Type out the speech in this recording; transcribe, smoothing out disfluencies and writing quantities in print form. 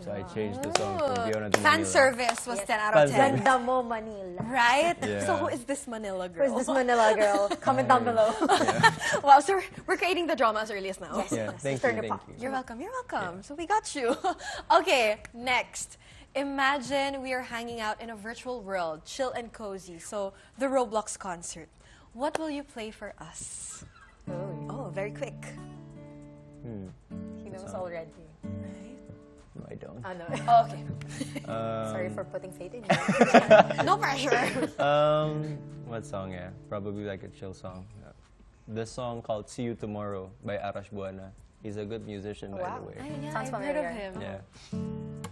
So I changed the song from Fiona to Fan Manila. service was 10 out of Fan 10. service. Ganda mo, Manila. Right? Yeah. So who is this Manila girl? Who's this Manila girl? Comment down below. Wow, so we're creating the drama as early as now. Yes. Yeah, thank Turn you, the thank pop. you. You're welcome, you're welcome. So we got you. Okay, next. Imagine we are hanging out in a virtual world, chill and cozy. So the Roblox concert. What will you play for us? Oh, very quick. He knows already. No, I don't. No. Oh, okay. Sorry for putting faith in you. No pressure. What song? Yeah, probably like a chill song. This song called "See You Tomorrow" by Arash Buana. He's a good musician, by the way. Yeah, Sounds I've heard of familiar. him. Yeah.